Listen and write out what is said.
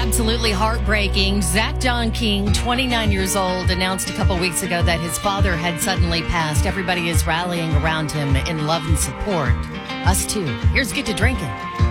Absolutely heartbreaking. Zach John King, 29 years old, announced a couple weeks ago that his father had suddenly passed. Everybody is rallying around him in love and support. Us too. Here's Get to Drinking.